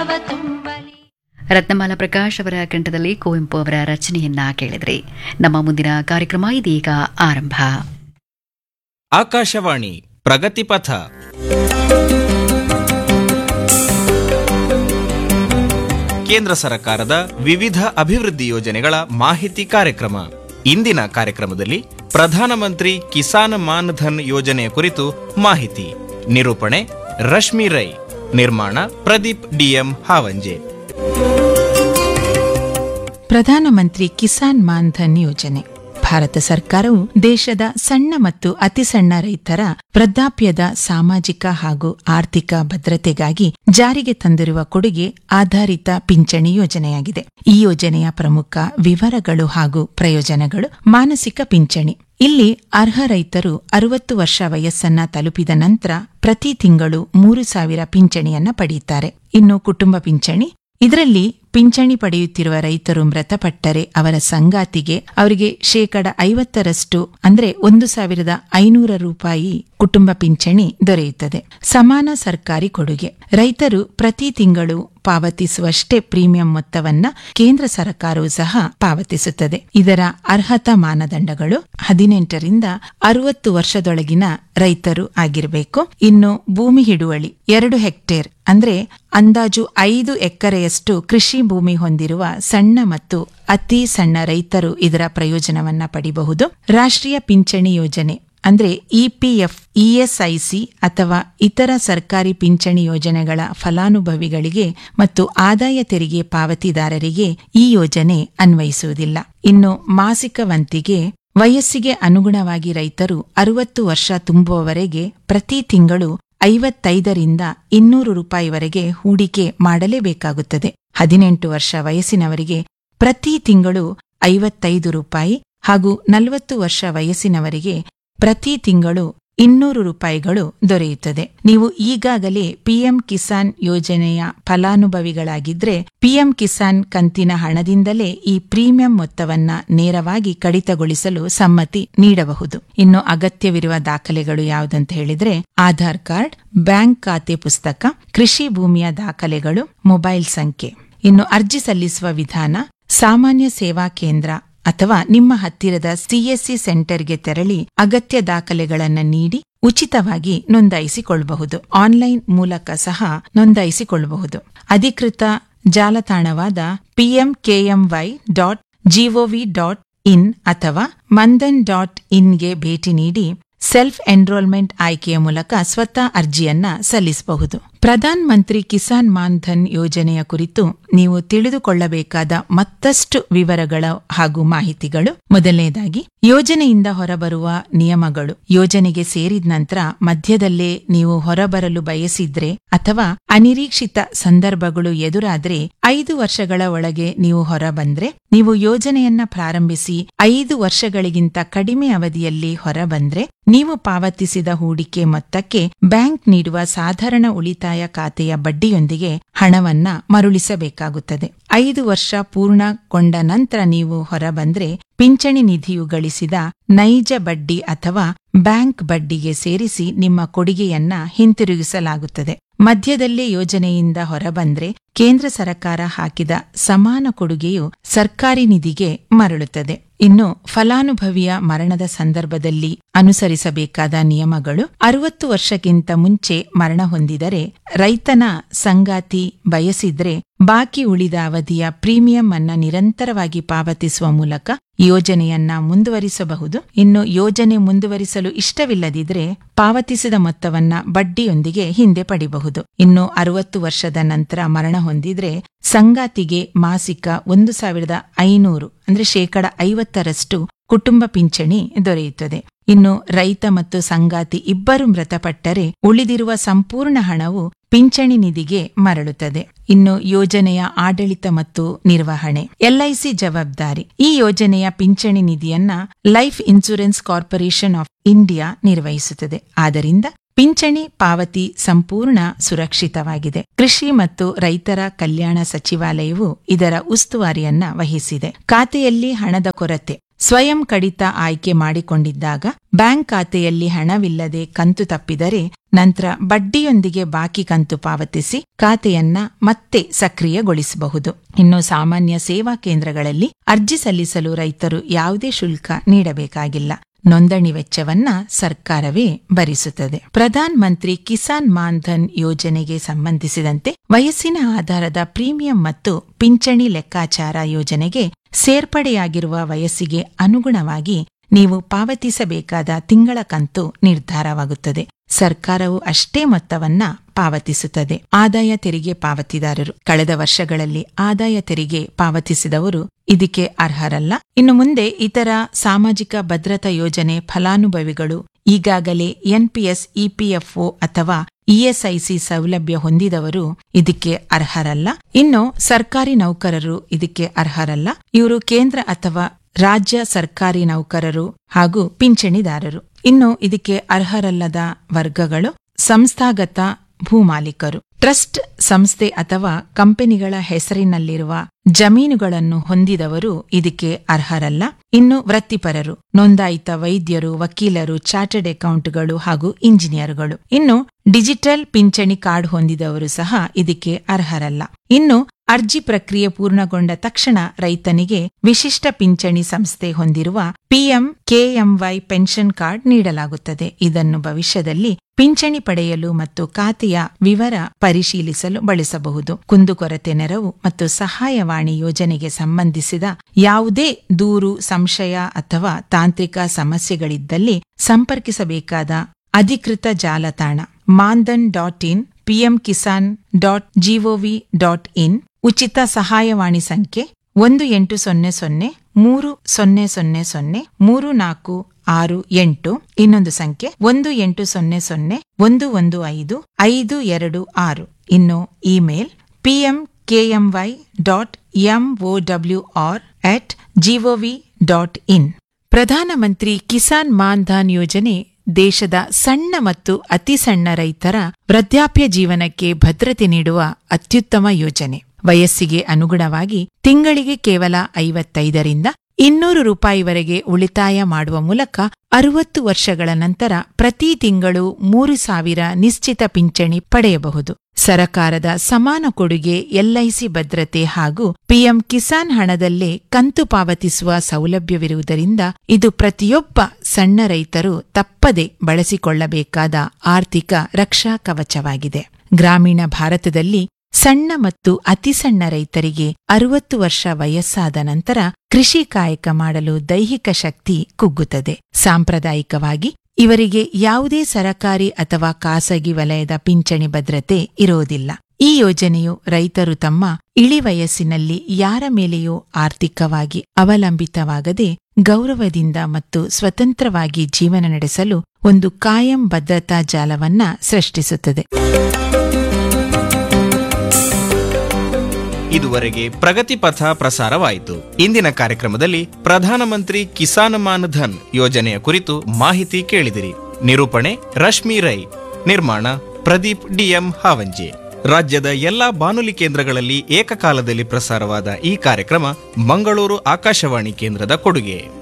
ರತ್ನಮಾಲಾ ಪ್ರಕಾಶ್ ಅವರ ಕಂಠದಲ್ಲಿ ಕುವೆಂಪು ಅವರ ರಚನೆಯನ್ನ ಕೇಳಿದ್ರಿ. ನಮ್ಮ ಮುಂದಿನ ಕಾರ್ಯಕ್ರಮ ಇದೀಗ ಆರಂಭ. ಆಕಾಶವಾಣಿ ಪ್ರಗತಿಪಥ. ಕೇಂದ್ರ ಸರ್ಕಾರದ ವಿವಿಧ ಅಭಿವೃದ್ಧಿ ಯೋಜನೆಗಳ ಮಾಹಿತಿ ಕಾರ್ಯಕ್ರಮ. ಇಂದಿನ ಕಾರ್ಯಕ್ರಮದಲ್ಲಿ ಪ್ರಧಾನಮಂತ್ರಿ ಕಿಸಾನ್ ಮಾನ್ ಧನ್ ಯೋಜನೆಯ ಕುರಿತು ಮಾಹಿತಿ. ನಿರೂಪಣೆ ರಶ್ಮಿ ರೈ. ನಿರ್ಮಾಣ ಪ್ರದೀಪ್ ಡಿಎಂ ಹಾವಂಜೆ. ಪ್ರಧಾನಮಂತ್ರಿ ಕಿಸಾನ್ ಮಾನ್ ಧನ್ ಯೋಜನೆ ಭಾರತ ಸರ್ಕಾರವು ದೇಶದ ಸಣ್ಣ ಮತ್ತು ಅತಿಸಣ್ಣ ರೈತರ ವೃದ್ಧಾಪ್ಯದ ಸಾಮಾಜಿಕ ಹಾಗೂ ಆರ್ಥಿಕ ಭದ್ರತೆಗಾಗಿ ಜಾರಿಗೆ ತಂದಿರುವ ಕೊಡುಗೆ ಆಧಾರಿತ ಪಿಂಚಣಿ ಯೋಜನೆಯಾಗಿದೆ. ಈ ಯೋಜನೆಯ ಪ್ರಮುಖ ವಿವರಗಳು ಹಾಗೂ ಪ್ರಯೋಜನಗಳು. ಮಾನಸಿಕ ಪಿಂಚಣಿ. ಇಲ್ಲಿ ಅರ್ಹ ರೈತರು 60 ವರ್ಷ ವಯಸ್ಸನ್ನ ತಲುಪಿದ ನಂತರ ಪ್ರತಿ ತಿಂಗಳು 3,000 ಪಿಂಚಣಿಯನ್ನ ಪಡೆಯುತ್ತಾರೆ. ಇನ್ನು ಕುಟುಂಬ ಪಿಂಚಣಿ. ಇದರಲ್ಲಿ ಪಿಂಚಣಿ ಪಡೆಯುತ್ತಿರುವ ರೈತರು ಮೃತಪಟ್ಟರೆ ಅವರ ಸಂಗಾತಿಗೆ ಅವರಿಗೆ 50% ಅಂದ್ರೆ 1,500 ರೂಪಾಯಿ ಕುಟುಂಬ ಪಿಂಚಣಿ ದೊರೆಯುತ್ತದೆ. ಸಮಾನ ಸರ್ಕಾರಿ ಕೊಡುಗೆ. ರೈತರು ಪ್ರತಿ ತಿಂಗಳು ಪಾವತಿಸುವಷ್ಟೇ ಪ್ರೀಮಿಯಂ ಮೊತ್ತವನ್ನ ಕೇಂದ್ರ ಸರ್ಕಾರವು ಸಹ ಪಾವತಿಸುತ್ತದೆ. ಇದರ ಅರ್ಹತಾ ಮಾನದಂಡಗಳು 18ರಿಂದ 60 ವರ್ಷದೊಳಗಿನ ರೈತರು ಆಗಿರಬೇಕು. ಇನ್ನು ಭೂಮಿ ಹಿಡುವಳಿ 2 ಹೆಕ್ಟೇರ್ ಅಂದ್ರೆ ಅಂದಾಜು 5 ಎಕರೆಯಷ್ಟು ಕೃಷಿ ಭೂಮಿ ಹೊಂದಿರುವ ಸಣ್ಣ ಮತ್ತು ಅತಿ ಸಣ್ಣ ರೈತರು ಇದರ ಪ್ರಯೋಜನವನ್ನ ಪಡೆಯಬಹುದು. ರಾಷ್ಟ್ರೀಯ ಪಿಂಚಣಿ ಯೋಜನೆ ಅಂದ್ರೆ ಇಪಿಎಫ್, ಇಎಸ್ಐಸಿ ಅಥವಾ ಇತರ ಸರ್ಕಾರಿ ಪಿಂಚಣಿ ಯೋಜನೆಗಳ ಫಲಾನುಭವಿಗಳಿಗೆ ಮತ್ತು ಆದಾಯ ತೆರಿಗೆ ಪಾವತಿದಾರರಿಗೆ ಈ ಯೋಜನೆ ಅನ್ವಯಿಸುವುದಿಲ್ಲ. ಇನ್ನು ಮಾಸಿಕ ವಂತಿಗೆ. ವಯಸ್ಸಿಗೆ ಅನುಗುಣವಾಗಿ ರೈತರು 60 ವರ್ಷ ತುಂಬುವವರೆಗೆ ಪ್ರತಿ ತಿಂಗಳು 55ರಿಂದ 200 ರೂಪಾಯಿವರೆಗೆ ಹೂಡಿಕೆ ಮಾಡಲೇಬೇಕಾಗುತ್ತದೆ. 18 ವರ್ಷ ವಯಸ್ಸಿನವರಿಗೆ ಪ್ರತಿ ತಿಂಗಳು 55 ರೂಪಾಯಿ ಹಾಗೂ 40 ವರ್ಷ ವಯಸ್ಸಿನವರಿಗೆ ಪ್ರತಿ ತಿಂಗಳು 200 ರೂಪಾಯಿಗಳು ದೊರೆಯುತ್ತದೆ. ನೀವು ಈಗಾಗಲೇ ಪಿಎಂ ಕಿಸಾನ್ ಯೋಜನೆಯ ಫಲಾನುಭವಿಗಳಾಗಿದ್ರೆ ಪಿಎಂ ಕಿಸಾನ್ ಕಂತಿನ ಹಣದಿಂದಲೇ ಈ ಪ್ರೀಮಿಯಂ ಮೊತ್ತವನ್ನ ನೇರವಾಗಿ ಕಡಿತಗೊಳಿಸಲು ಸಮ್ಮತಿ ನೀಡಬಹುದು. ಇನ್ನು ಅಗತ್ಯವಿರುವ ದಾಖಲೆಗಳು ಯಾವುದಂತ ಹೇಳಿದ್ರೆ ಆಧಾರ್ ಕಾರ್ಡ್, ಬ್ಯಾಂಕ್ ಖಾತೆ ಪುಸ್ತಕ, ಕೃಷಿ ಭೂಮಿಯ ದಾಖಲೆಗಳು, ಮೊಬೈಲ್ ಸಂಖ್ಯೆ. ಇನ್ನು ಅರ್ಜಿ ಸಲ್ಲಿಸುವ ವಿಧಾನ. ಸಾಮಾನ್ಯ ಸೇವಾ ಕೇಂದ್ರ ಅಥವಾ ನಿಮ್ಮ ಹತ್ತಿರದ ಸಿಎಸ್ಸಿ ಸೆಂಟರ್ಗೆ ತೆರಳಿ ಅಗತ್ಯ ದಾಖಲೆಗಳನ್ನು ನೀಡಿ ಉಚಿತವಾಗಿ ನೋಂದಾಯಿಸಿಕೊಳ್ಳಬಹುದು. ಆನ್ಲೈನ್ ಮೂಲಕ ಸಹ ನೋಂದಾಯಿಸಿಕೊಳ್ಳಬಹುದು. ಅಧಿಕೃತ ಜಾಲತಾಣವಾದ pmkmy.gov.in ಅಥವಾ mandan.in ಭೇಟಿ ನೀಡಿ ಸೆಲ್ಫ್ ಎನ್ರೋಲ್ಮೆಂಟ್ ಆಯ್ಕೆಯ ಮೂಲಕ ಸ್ವತಃ ಅರ್ಜಿಯನ್ನ ಸಲ್ಲಿಸಬಹುದು. ಪ್ರಧಾನ್ ಮಂತ್ರಿ ಕಿಸಾನ್ ಮಾನ್ ಧನ್ ಯೋಜನೆಯ ಕುರಿತು ನೀವು ತಿಳಿದುಕೊಳ್ಳಬೇಕಾದ ಮತ್ತಷ್ಟು ವಿವರಗಳು ಹಾಗೂ ಮಾಹಿತಿಗಳು. ಮೊದಲನೇದಾಗಿ ಯೋಜನೆಯಿಂದ ಹೊರಬರುವ ನಿಯಮಗಳು. ಯೋಜನೆಗೆ ಸೇರಿದ ನಂತರ ಮಧ್ಯದಲ್ಲೇ ನೀವು ಹೊರಬರಲು ಬಯಸಿದ್ರೆ ಅಥವಾ ಅನಿರೀಕ್ಷಿತ ಸಂದರ್ಭಗಳು ಎದುರಾದ್ರೆ 5 ವರ್ಷಗಳ ಒಳಗೆ ನೀವು ಹೊರಬಂದ್ರೆ, ನೀವು ಯೋಜನೆಯನ್ನ ಪ್ರಾರಂಭಿಸಿ 5 ವರ್ಷಗಳಿಗಿಂತ ಕಡಿಮೆ ಅವಧಿಯಲ್ಲಿ ಹೊರಬಂದ್ರೆ ನೀವು ಪಾವತಿಸಿದ ಹೂಡಿಕೆ ಮೊತ್ತಕ್ಕೆ ಬ್ಯಾಂಕ್ ನೀಡುವ ಸಾಧಾರಣ ಉಳಿತಾಯ ಖಾತೆಯ ಬಡ್ಡಿಯೊಂದಿಗೆ ಹಣವನ್ನ ಮರುಳಿಸಬೇಕಾಗುತ್ತದೆ. 5 ವರ್ಷ ಪೂರ್ಣಗೊಂಡ ನಂತರ ನೀವು ಹೊರಬಂದ್ರೆ ಪಿಂಚಣಿ ನಿಧಿಯು ಗಳಿಸಿದ ನೈಜ ಬಡ್ಡಿ ಅಥವಾ ಬ್ಯಾಂಕ್ ಬಡ್ಡಿಗೆ ಸೇರಿಸಿ ನಿಮ್ಮ ಕೊಡುಗೆಯನ್ನ ಹಿಂತಿರುಗಿಸಲಾಗುತ್ತದೆ. ಮಧ್ಯದಲ್ಲೇ ಯೋಜನೆಯಿಂದ ಹೊರಬಂದ್ರೆ ಕೇಂದ್ರ ಸರ್ಕಾರ ಹಾಕಿದ ಸಮಾನ ಕೊಡುಗೆಯು ಸರ್ಕಾರಿ ನಿಧಿಗೆ ಮರಳುತ್ತದೆ. ಇನ್ನು ಫಲಾನುಭವಿಯ ಮರಣದ ಸಂದರ್ಭದಲ್ಲಿ ಅನುಸರಿಸಬೇಕಾದ ನಿಯಮಗಳು. 60 ವರ್ಷಕ್ಕಿಂತ ಮುಂಚೆ ಮರಣ ಹೊಂದಿದರೆ ರೈತನ ಸಂಗಾತಿ ಬಯಸಿದ್ರೆ ಬಾಕಿ ಉಳಿದ ಅವಧಿಯ ಪ್ರೀಮಿಯಂ ಅನ್ನ ನಿರಂತರವಾಗಿ ಪಾವತಿಸುವ ಮೂಲಕ ಯೋಜನೆಯನ್ನ ಮುಂದುವರಿಸಬಹುದು. ಇನ್ನು ಯೋಜನೆ ಮುಂದುವರಿಸಲು ಇಷ್ಟವಿಲ್ಲದಿದ್ರೆ ಪಾವತಿಸಿದ ಮೊತ್ತವನ್ನ ಬಡ್ಡಿಯೊಂದಿಗೆ ಹಿಂದೆ ಪಡೆಯಬಹುದು. ಇನ್ನು 60 ವರ್ಷದ ನಂತರ ಮರಣ ಹೊಂದಿದ್ರೆ ಸಂಗಾತಿಗೆ ಮಾಸಿಕ 1,500 ಅಂದ್ರೆ 50% ಕುಟುಂಬ ಪಿಂಚಣಿ ದೊರೆಯುತ್ತದೆ. ಇನ್ನು ರೈತ ಮತ್ತು ಸಂಗಾತಿ ಇಬ್ಬರು ಮೃತಪಟ್ಟರೆ ಉಳಿದಿರುವ ಸಂಪೂರ್ಣ ಹಣವು ಪಿಂಚಣಿ ನಿಧಿಗೆ ಮರಳುತ್ತದೆ. ಇನ್ನು ಯೋಜನೆಯ ಆಡಳಿತ ಮತ್ತು ನಿರ್ವಹಣೆ. ಎಲ್ಐಸಿ ಜವಾಬ್ದಾರಿ. ಈ ಯೋಜನೆಯ ಪಿಂಚಣಿ ನಿಧಿಯನ್ನ life insurance corporation of India ನಿರ್ವಹಿಸುತ್ತದೆ. ಆದ್ದರಿಂದ ಪಿಂಚಣಿ ಪಾವತಿ ಸಂಪೂರ್ಣ ಸುರಕ್ಷಿತವಾಗಿದೆ. ಕೃಷಿ ಮತ್ತು ರೈತರ ಕಲ್ಯಾಣ ಸಚಿವಾಲಯವು ಇದರ ಉಸ್ತುವಾರಿಯನ್ನ ವಹಿಸಿದೆ. ಖಾತೆಯಲ್ಲಿ ಹಣದ ಕೊರತೆ. ಸ್ವಯಂ ಕಡಿತ ಆಯ್ಕೆ ಮಾಡಿಕೊಂಡಿದ್ದಾಗ ಬ್ಯಾಂಕ್ ಖಾತೆಯಲ್ಲಿ ಹಣವಿಲ್ಲದೆ ಕಂತು ತಪ್ಪಿದರೆ ನಂತರ ಬಡ್ಡಿಯೊಂದಿಗೆ ಬಾಕಿ ಕಂತು ಪಾವತಿಸಿ ಖಾತೆಯನ್ನ ಮತ್ತೆ ಸಕ್ರಿಯಗೊಳಿಸಬಹುದು. ಇನ್ನು ಸಾಮಾನ್ಯ ಸೇವಾ ಕೇಂದ್ರಗಳಲ್ಲಿ ಅರ್ಜಿ ಸಲ್ಲಿಸಲು ರೈತರು ಯಾವುದೇ ಶುಲ್ಕ ನೀಡಬೇಕಾಗಿಲ್ಲ. ನೋಂದಣಿ ವೆಚ್ಚವನ್ನ ಸರ್ಕಾರವೇ ಭರಿಸುತ್ತದೆ. ಪ್ರಧಾನ್ ಮಂತ್ರಿ ಕಿಸಾನ್ ಮಾನ್ ಧನ್ ಯೋಜನೆಗೆ ಸಂಬಂಧಿಸಿದಂತೆ ವಯಸ್ಸಿನ ಆಧಾರದ ಪ್ರೀಮಿಯಂ ಮತ್ತು ಪಿಂಚಣಿ ಲೆಕ್ಕಾಚಾರ ಯೋಜನೆಗೆ ಸೇರ್ಪಡೆಯಾಗಿರುವ ವಯಸ್ಸಿಗೆ ಅನುಗುಣವಾಗಿ ನೀವು ಪಾವತಿಸಬೇಕಾದ ತಿಂಗಳ ಕಂತು ನಿರ್ಧಾರವಾಗುತ್ತದೆ. ಸರ್ಕಾರವು ಅಷ್ಟೇ ಮೊತ್ತವನ್ನ ಪಾವತಿಸುತ್ತದೆ. ಆದಾಯ ತೆರಿಗೆ ಪಾವತಿದಾರರು ಕಳೆದ ವರ್ಷಗಳಲ್ಲಿ ಆದಾಯ ತೆರಿಗೆ ಪಾವತಿಸಿದವರು ಇದಕ್ಕೆ ಅರ್ಹರಲ್ಲ. ಇನ್ನು ಮುಂದೆ ಇತರ ಸಾಮಾಜಿಕ ಭದ್ರತಾ ಯೋಜನೆ ಫಲಾನುಭವಿಗಳು ಈಗಾಗಲೇ ಎನ್ಪಿಎಸ್, ಇಪಿಎಫ್ಒ ಅಥವಾ ಇಎಸ್ಐಸಿ ಸೌಲಭ್ಯ ಹೊಂದಿದವರು ಇದಕ್ಕೆ ಅರ್ಹರಲ್ಲ. ಇನ್ನು ಸರ್ಕಾರಿ ನೌಕರರು ಇದಕ್ಕೆ ಅರ್ಹರಲ್ಲ. ಇವರು ಕೇಂದ್ರ ಅಥವಾ ರಾಜ್ಯ ಸರ್ಕಾರಿ ನೌಕರರು ಹಾಗೂ ಪಿಂಚಣಿದಾರರು. ಇನ್ನು ಇದಕ್ಕೆ ಅರ್ಹರಲ್ಲದ ವರ್ಗಗಳು ಸಂಸ್ಥಾಗತ ಭೂಮಾಲೀಕರು, ಟ್ರಸ್ಟ್ ಸಂಸ್ಥೆ ಅಥವಾ ಕಂಪನಿಗಳ ಹೆಸರಿನಲ್ಲಿರುವ ಜಮೀನುಗಳನ್ನು ಹೊಂದಿದವರು ಇದಕ್ಕೆ ಅರ್ಹರಲ್ಲ. ಇನ್ನು ವೃತ್ತಿಪರರು, ನೋಂದಾಯಿತ ವೈದ್ಯರು, ವಕೀಲರು, ಚಾರ್ಟರ್ಡ್ ಅಕೌಂಟ್ಗಳು ಹಾಗೂ ಇಂಜಿನಿಯರ್ಗಳು. ಇನ್ನು ಡಿಜಿಟಲ್ ಪಿಂಚಣಿ ಕಾರ್ಡ್ ಹೊಂದಿದವರು ಸಹ ಇದಕ್ಕೆ ಅರ್ಹರಲ್ಲ. ಇನ್ನು ಅರ್ಜಿ ಪ್ರಕ್ರಿಯೆ ಪೂರ್ಣಗೊಂಡ ತಕ್ಷಣ ರೈತನಿಗೆ ವಿಶಿಷ್ಟ ಪಿಂಚಣಿ ಸಂಸ್ಥೆ ಹೊಂದಿರುವ ಪಿಎಂಕೆಎಂವೈ ಪೆನ್ಷನ್ ಕಾರ್ಡ್ ನೀಡಲಾಗುತ್ತದೆ. ಇದನ್ನು ಭವಿಷ್ಯದಲ್ಲಿ ಪಿಂಚಣಿ ಪಡೆಯಲು ಮತ್ತು ಖಾತೆಯ ವಿವರ ಪರಿಶೀಲಿಸಲು ಬಳಸಬಹುದು. ಕುಂದುಕೊರತೆ ನೆರವು ಮತ್ತು ಸಹಾಯವಾಣಿ ಯೋಜನೆಗೆ ಸಂಬಂಧಿಸಿದ ಯಾವುದೇ ದೂರು, ಸಂಶಯ ಅಥವಾ ತಾಂತ್ರಿಕ ಸಮಸ್ಯೆಗಳಿದ್ದಲ್ಲಿ ಸಂಪರ್ಕಿಸಬೇಕಾದ ಅಧಿಕೃತ ಜಾಲತಾಣ ಮಾನ್ಧನ್.in, pmkisan.gov.in, ಉಚಿತ ಸಹಾಯವಾಣಿ ಸಂಖ್ಯೆ 1800-3000-3468, ಇನ್ನೊಂದು ಸಂಖ್ಯೆ 1800-115-526. ಇನ್ನು ಇಮೇಲ್ pmkmy.mowr@gov.in. ಪ್ರಧಾನಮಂತ್ರಿ ಕಿಸಾನ್ ಮಾನ್ ಧನ್ ಯೋಜನೆ ದೇಶದ ಸಣ್ಣ ಮತ್ತು ಅತಿ ಸಣ್ಣ ರೈತರ ವೃದ್ಧಾಪ್ಯ ಜೀವನಕ್ಕೆ ಭದ್ರತೆ ನೀಡುವ ಅತ್ಯುತ್ತಮ ಯೋಜನೆ. ವಯಸ್ಸಿಗೆ ಅನುಗುಣವಾಗಿ ತಿಂಗಳಿಗೆ ಕೇವಲ 55ರಿಂದ 200 ರೂಪಾಯಿವರೆಗೆ ಉಳಿತಾಯ ಮಾಡುವ ಮೂಲಕ 60 ವರ್ಷಗಳ ನಂತರ ಪ್ರತಿ ತಿಂಗಳು 3,000 ನಿಶ್ಚಿತ ಪಿಂಚಣಿ ಪಡೆಯಬಹುದು. ಸರಕಾರದ ಸಮಾನ ಕೊಡುಗೆ, ಎಲ್ಐಸಿ ಭದ್ರತೆ ಹಾಗೂ ಪಿಎಂ ಕಿಸಾನ್ ಹಣದಲ್ಲೇ ಕಂತು ಪಾವತಿಸುವ ಸೌಲಭ್ಯವಿರುವುದರಿಂದ ಇದು ಪ್ರತಿಯೊಬ್ಬ ಸಣ್ಣ ರೈತರು ತಪ್ಪದೆ ಬಳಸಿಕೊಳ್ಳಬೇಕಾದ ಆರ್ಥಿಕ ರಕ್ಷಾ ಕವಚವಾಗಿದೆ. ಗ್ರಾಮೀಣ ಭಾರತದಲ್ಲಿ ಸಣ್ಣ ಮತ್ತು ಅತಿ ಸಣ್ಣ ರೈತರಿಗೆ 60 ವರ್ಷ ವಯಸ್ಸಾದ ನಂತರ ಕೃಷಿ ಕಾಯಕ ಮಾಡಲು ದೈಹಿಕ ಶಕ್ತಿ ಕುಗ್ಗುತ್ತದೆ. ಸಾಂಪ್ರದಾಯಿಕವಾಗಿ ಇವರಿಗೆ ಯಾವುದೇ ಸರಕಾರಿ ಅಥವಾ ಖಾಸಗಿ ವಲಯದ ಪಿಂಚಣಿ ಭದ್ರತೆ ಇರೋದಿಲ್ಲ. ಈ ಯೋಜನೆಯು ರೈತರು ತಮ್ಮ ಇಳಿ ವಯಸ್ಸಿನಲ್ಲಿ ಯಾರ ಮೇಲೆಯೂ ಆರ್ಥಿಕವಾಗಿ ಅವಲಂಬಿತವಾಗದೆ ಗೌರವದಿಂದ ಮತ್ತು ಸ್ವತಂತ್ರವಾಗಿ ಜೀವನ ನಡೆಸಲು ಒಂದು ಕಾಯಂ ಭದ್ರತಾ ಜಾಲವನ್ನ ಸೃಷ್ಟಿಸುತ್ತದೆ. ಇದುವರೆಗೆ ಪ್ರಗತಿ ಪಥ ಪ್ರಸಾರವಾಯಿತು. ಇಂದಿನ ಕಾರ್ಯಕ್ರಮದಲ್ಲಿ ಪ್ರಧಾನಮಂತ್ರಿ ಕಿಸಾನ್ ಮಾನ್ ಧನ್ ಯೋಜನೆಯ ಕುರಿತು ಮಾಹಿತಿ ಕೇಳಿದಿರಿ. ನಿರೂಪಣೆ ರಶ್ಮಿ ರೈ, ನಿರ್ಮಾಣ ಪ್ರದೀಪ್ ಡಿಎಂ ಹಾವಂಜೆ. ರಾಜ್ಯದ ಎಲ್ಲಾ ಬಾನುಲಿ ಕೇಂದ್ರಗಳಲ್ಲಿ ಏಕಕಾಲದಲ್ಲಿ ಪ್ರಸಾರವಾದ ಈ ಕಾರ್ಯಕ್ರಮ ಮಂಗಳೂರು ಆಕಾಶವಾಣಿ ಕೇಂದ್ರದ ಕೊಡುಗೆ.